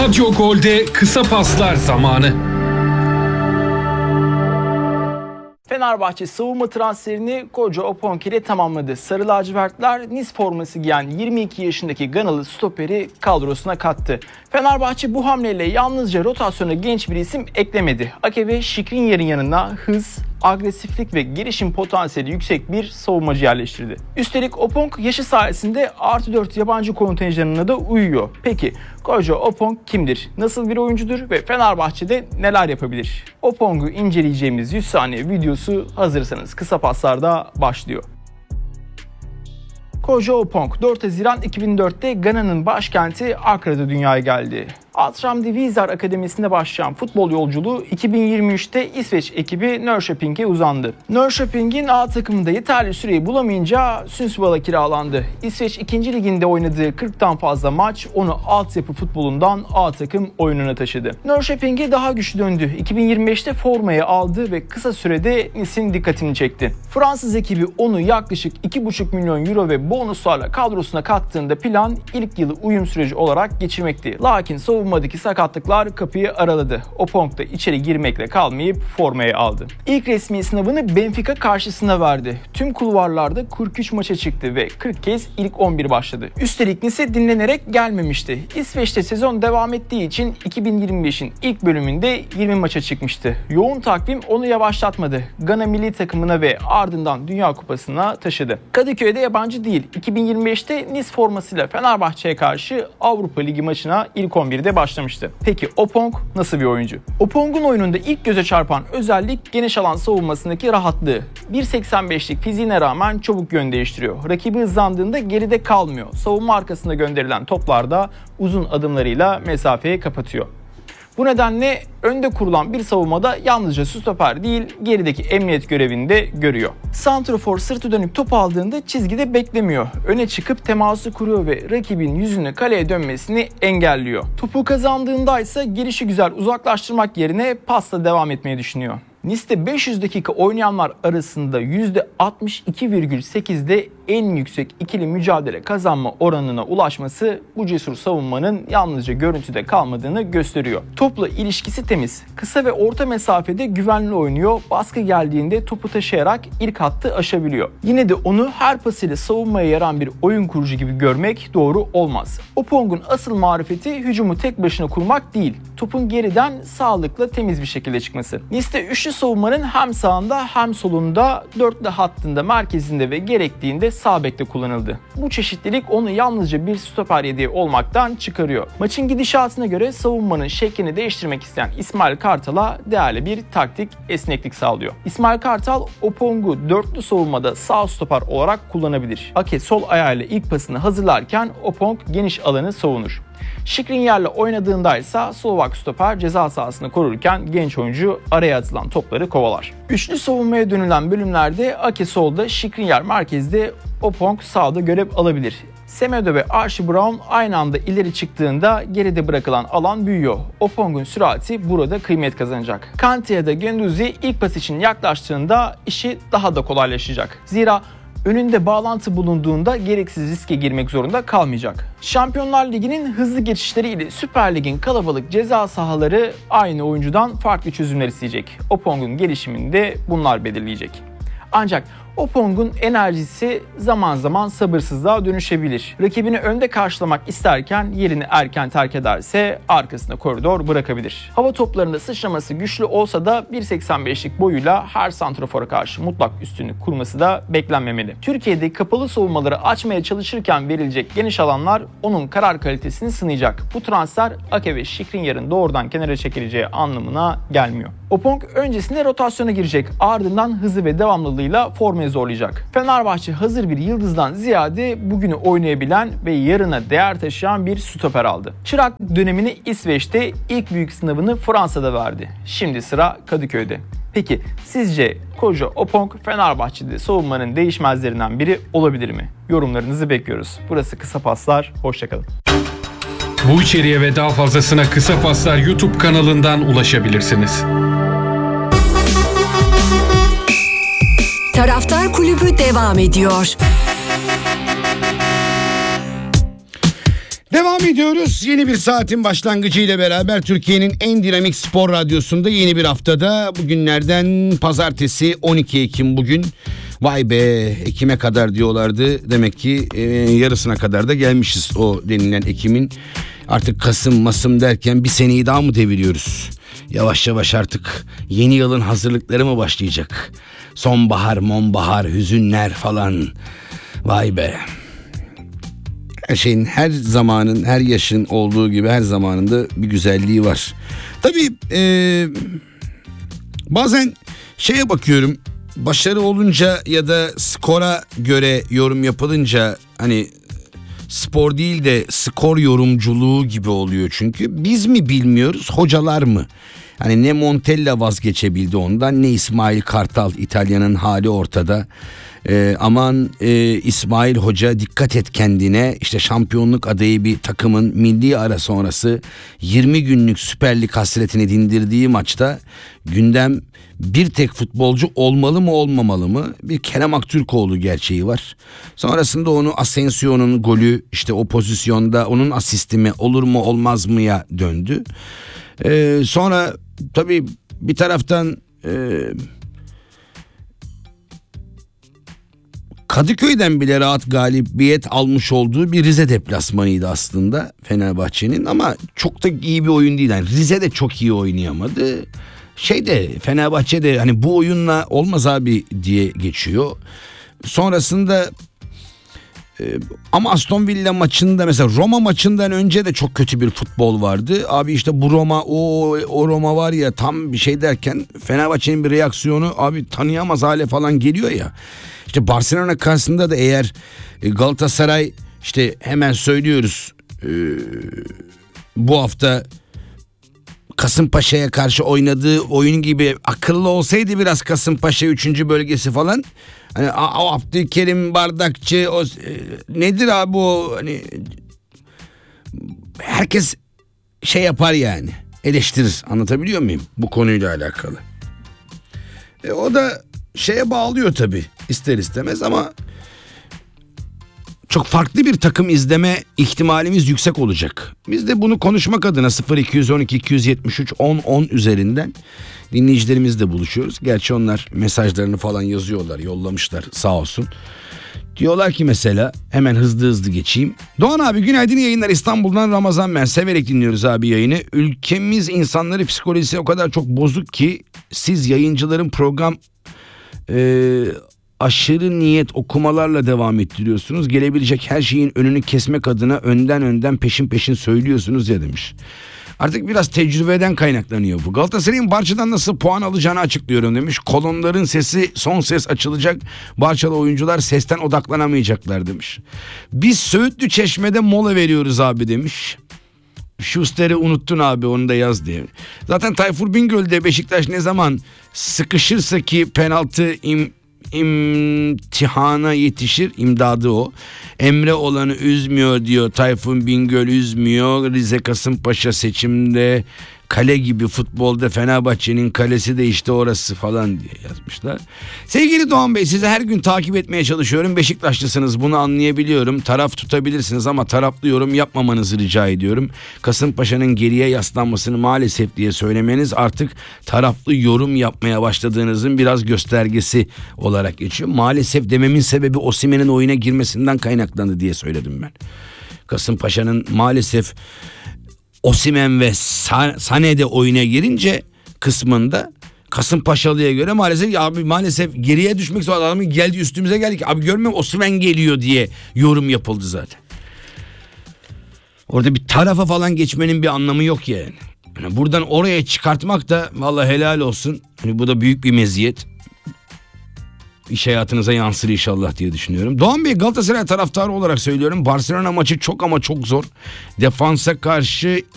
Radyo Gol'de kısa paslar zamanı. Fenerbahçe savunma transferini Koca Oponk ile tamamladı. Sarı lacivertler Nice forması giyen 22 yaşındaki Ganalı stoperi kadrosuna kattı. Fenerbahçe bu hamleyle yalnızca rotasyona genç bir isim eklemedi. Ake ve Skriniar'ın yanına hız, agresiflik ve gelişim potansiyeli yüksek bir savunmacı yerleştirdi. Üstelik Oponk yaşı sayesinde +4 yabancı kontenjanına da uyuyor. Peki Koca Oponk kimdir? Nasıl bir oyuncudur ve Fenerbahçe'de neler yapabilir? Oponk'u inceleyeceğimiz 100 saniye videosu hazırsanız kısa paslarda başlıyor. Koca Oponk 4 Haziran 2004'te Gana'nın başkenti Akra'da dünyaya geldi. Altram de Vizar Akademisi'nde başlayan futbol yolculuğu 2023'te İsveç ekibi Norrköping'e uzandı. Norrköping'in A takımında yeterli süreyi bulamayınca Sundsvall'a kiralandı. İsveç 2. Liginde oynadığı 40'tan fazla maç onu altyapı futbolundan A takım oyununa taşıdı. Norrköping'e daha güçlü döndü. 2025'te formayı aldı ve kısa sürede Nice'in dikkatini çekti. Fransız ekibi onu yaklaşık 2,5 milyon euro ve bonuslarla kadrosuna kattığında plan ilk yılı uyum süreci olarak geçirmekti. Lakin savunmadaki sakatlıklar kapıyı araladı. Oponk da içeri girmekle kalmayıp formayı aldı. İlk resmi sınavını Benfica karşısına verdi. Tüm kulvarlarda 43 maça çıktı ve 40 kez ilk 11 başladı. Üstelik Nice dinlenerek gelmemişti. İsveç'te sezon devam ettiği için 2025'in ilk bölümünde 20 maça çıkmıştı. Yoğun takvim onu yavaşlatmadı. Gana milli takımına ve ardından Dünya Kupası'na taşıdı. Kadıköy'de yabancı değil. 2025'te Nice formasıyla Fenerbahçe'ye karşı Avrupa Ligi maçına ilk 11'de başlamıştı. Peki Oponk nasıl bir oyuncu? Oponk'un oyununda ilk göze çarpan özellik geniş alan savunmasındaki rahatlığı. 1.85'lik fiziğine rağmen çabuk yön değiştiriyor. Rakibi hızlandığında geride kalmıyor. Savunma arkasında gönderilen toplarda uzun adımlarıyla mesafeyi kapatıyor. Bu nedenle önde kurulan bir savunmada yalnızca stoper değil, gerideki emniyet görevini de görüyor. Santrafor sırtı dönük top aldığında çizgide beklemiyor. Öne çıkıp teması kuruyor ve rakibin yüzünü kaleye dönmesini engelliyor. Topu kazandığında ise gelişigüzel uzaklaştırmak yerine pasla devam etmeyi düşünüyor. Nice'de 500 dakika oynayanlar arasında %62,8'de en yüksek ikili mücadele kazanma oranına ulaşması bu cesur savunmanın yalnızca görüntüde kalmadığını gösteriyor. Topla ilişkisi temiz. Kısa ve orta mesafede güvenli oynuyor. Baskı geldiğinde topu taşıyarak ilk hattı aşabiliyor. Yine de onu her pasıyla savunmaya yaran bir oyun kurucu gibi görmek doğru olmaz. Oponk'un asıl marifeti hücumu tek başına kurmak değil. Topun geriden sağlıkla temiz bir şekilde çıkması. Nice'de üçlü savunmanın hem sağında hem solunda, dörtlü hattında, merkezinde ve gerektiğinde sağ bekte kullanıldı. Bu çeşitlilik onu yalnızca bir stoper yedeği olmaktan çıkarıyor. Maçın gidişatına göre savunmanın şeklini değiştirmek isteyen İsmail Kartal'a değerli bir taktik esneklik sağlıyor. İsmail Kartal, Oponk'u dörtlü savunmada sağ stoper olarak kullanabilir. Ake sol ayağıyla ilk pasını hazırlarken Oponk geniş alanı savunur. Skriniar'la oynadığında ise Slovak stoper ceza sahasını korurken genç oyuncu araya atılan topları kovalar. Üçlü savunmaya dönülen bölümlerde Ake solda, Skriniar merkezde, Oponk sağda görev alabilir. Semedo ve Archie Brown aynı anda ileri çıktığında geride bırakılan alan büyüyor. Oponk'un sürati burada kıymet kazanacak. Kante ya da Guendouzi ilk pas için yaklaştığında işi daha da kolaylaşacak. Zira önünde bağlantı bulunduğunda gereksiz riske girmek zorunda kalmayacak. Şampiyonlar Ligi'nin hızlı geçişleriyle Süper Lig'in kalabalık ceza sahaları aynı oyuncudan farklı çözümler isteyecek. Oponk'un gelişimini de bunlar belirleyecek. Ancak Oponk'un enerjisi zaman zaman sabırsızlığa dönüşebilir. Rakibini önde karşılamak isterken yerini erken terk ederse arkasında koridor bırakabilir. Hava toplarında sıçraması güçlü olsa da 1.85'lik boyuyla her santrafora karşı mutlak üstünlük kurması da beklenmemeli. Türkiye'de kapalı savunmaları açmaya çalışırken verilecek geniş alanlar onun karar kalitesini sınayacak. Bu transfer Ake ve Skriniar'ın doğrudan kenara çekileceği anlamına gelmiyor. Oponk öncesinde rotasyona girecek, ardından hızı ve devamlılığıyla formayı zorlayacak. Fenerbahçe hazır bir yıldızdan ziyade bugünü oynayabilen ve yarına değer taşıyan bir stoper aldı. Çırak dönemini İsveç'te, ilk büyük sınavını Fransa'da verdi. Şimdi sıra Kadıköy'de. Peki sizce Koca Oponk Fenerbahçe'de savunmanın değişmezlerinden biri olabilir mi? Yorumlarınızı bekliyoruz. Burası Kısa Paslar, hoşçakalın. Bu içeriğe ve daha fazlasına Kısa Paslar YouTube kanalından ulaşabilirsiniz. Taraftar Kulübü devam ediyor. Devam ediyoruz. Yeni bir saatin başlangıcı ile beraber Türkiye'nin en dinamik spor radyosunda yeni bir haftada, bugünlerden pazartesi 12 Ekim bugün. Vay be, Ekim'e kadar diyorlardı. Demek ki yarısına kadar da gelmişiz o denilen Ekim'in. Artık Kasım Masım derken bir seneyi daha mı deviriyoruz? Yavaş yavaş artık yeni yılın hazırlıkları mı başlayacak? Sonbahar, monbahar, hüzünler falan. Vay be. Her şeyin, her zamanın, her yaşın olduğu gibi her zamanında bir güzelliği var. Tabii bazen şeye bakıyorum, başarı olunca ya da skora göre yorum yapılınca hani spor değil de skor yorumculuğu gibi oluyor çünkü. Biz mi bilmiyoruz, hocalar mı? Hani ne Montella vazgeçebildi ondan, ne İsmail Kartal, İtalya'nın hali ortada. Aman İsmail Hoca dikkat et kendine, işte şampiyonluk adayı bir takımın milli ara sonrası 20 günlük Süper Lig hasretini dindirdiği maçta gündem bir tek futbolcu olmalı mı olmamalı mı? Bir Kerem Aktürkoğlu gerçeği var. Sonrasında onu Asensio'nun golü, işte o pozisyonda onun asisti mi olur mu olmaz mıya döndü. Sonra tabii bir taraftan Kadıköy'den bile rahat galibiyet almış olduğu bir Rize deplasmanıydı aslında Fenerbahçe'nin, ama çok da iyi bir oyun değil. Yani Rize de çok iyi oynayamadı. Fenerbahçe'de hani bu oyunla olmaz abi diye geçiyor. Sonrasında ama Aston Villa maçında, mesela Roma maçından önce de çok kötü bir futbol vardı. Abi işte bu Roma, o Roma var ya tam bir şey derken Fenerbahçe'nin bir reaksiyonu abi tanıyamaz hale falan geliyor ya. İşte Barcelona karşısında da eğer Galatasaray, işte hemen söylüyoruz, bu hafta Kasımpaşa'ya karşı oynadığı oyun gibi akıllı olsaydı biraz, Kasımpaşa 3. bölgesi falan, hani o Abdülkerim Bardakçı, o nedir abi o, hani herkes şey yapar yani, eleştirir, anlatabiliyor muyum bu konuyla alakalı. O da şeye bağlıyor tabii ister istemez, ama çok farklı bir takım izleme ihtimalimiz yüksek olacak. Biz de bunu konuşmak adına 0212 273 10 10 üzerinden dinleyicilerimizle buluşuyoruz. Gerçi onlar mesajlarını falan yazıyorlar, yollamışlar sağ olsun. Diyorlar ki mesela, hemen hızlı geçeyim. Doğan abi günaydın, yayınlar, İstanbul'dan Ramazan ben. Severek dinliyoruz abi yayını. Ülkemiz insanları psikolojisi o kadar çok bozuk ki siz yayıncıların program aşırı niyet okumalarla devam ettiriyorsunuz. Gelebilecek her şeyin önünü kesmek adına önden peşin söylüyorsunuz ya demiş. Artık biraz tecrübeden kaynaklanıyor bu. Galatasaray'ın Barça'dan nasıl puan alacağını açıklıyorum demiş. Kolonların sesi, son ses açılacak. Barçalı oyuncular sesten odaklanamayacaklar demiş. Biz Söğütlü Çeşme'de mola veriyoruz abi demiş. Schuster'i unuttun abi, onu da yaz diye. Zaten Tayfur Bingöl'de Beşiktaş ne zaman sıkışırsa ki penaltı imtihana yetişir, imdadı o. Emre olanı üzmüyor diyor. Tayfun Bingöl üzmüyor. Rize Kasımpaşa seçimde kale gibi, futbolda Fenerbahçe'nin kalesi de işte orası falan diye yazmışlar. Sevgili Doğan Bey, sizi her gün takip etmeye çalışıyorum. Beşiktaşlısınız, bunu anlayabiliyorum. Taraf tutabilirsiniz ama taraflı yorum yapmamanızı rica ediyorum. Kasımpaşa'nın geriye yaslanmasını maalesef diye söylemeniz artık taraflı yorum yapmaya başladığınızın biraz göstergesi olarak geçiyor. Maalesef dememin sebebi Osimhen'in oyuna girmesinden kaynaklandı diye söyledim ben. Kasımpaşa'nın maalesef Osimhen ve Sané de oyuna girince kısmında Kasımpaşalı'ya göre maalesef geriye düşmek zorunda, adamın geldi üstümüze geldi ki abi görmüyor musun Osimhen geliyor diye yorum yapıldı zaten. Orada bir tarafa falan geçmenin bir anlamı yok yani. Yani buradan oraya çıkartmak da vallahi helal olsun. Hani bu da büyük bir meziyet. İş hayatınıza yansır inşallah diye düşünüyorum. Doğan Bey, Galatasaray taraftarı olarak söylüyorum. Barcelona maçı çok ama çok zor. Defansa karşı